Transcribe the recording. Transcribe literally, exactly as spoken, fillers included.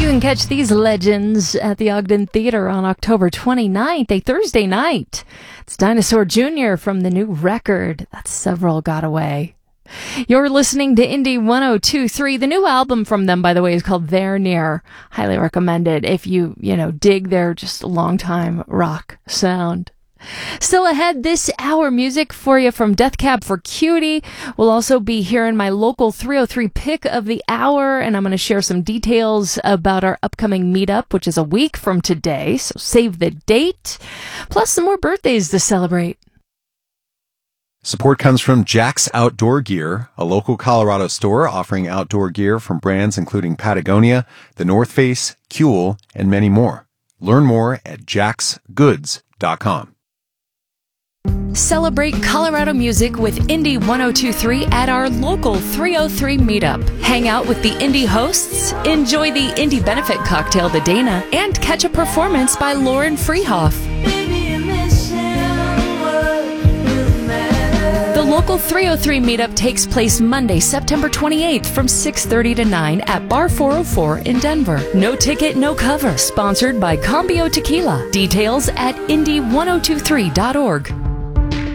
You can catch these legends at the Ogden Theater on October twenty-ninth, a Thursday night. It's Dinosaur Junior from the new record. That's Several Got Away. You're listening to Indie one oh two point three. The new album from them, by the way, is called They're Near. Highly recommended if you, you know, dig their just long time rock sound. Still ahead this hour, music for you from Death Cab for Cutie. We'll also be hearing my local three oh three pick of the hour, and I'm going to share some details about our upcoming meetup, which is a week from today, so save the date. Plus some more birthdays to celebrate. Support comes from Jack's Outdoor Gear, a local Colorado store offering outdoor gear from brands including Patagonia, The North Face, Kuhl, and many more. Learn more at jacks goods dot com. Celebrate Colorado music with Indie one oh two point three at our local three oh three meetup. Hang out with the Indie hosts, enjoy the Indie benefit cocktail The Dana, and catch a performance by Lauren Freehoff. The local three oh three meetup takes place Monday, September twenty-eighth from six thirty to nine at Bar four oh four in Denver. No ticket, no cover. Sponsored by Cambio Tequila. Details at indie one oh two three dot org.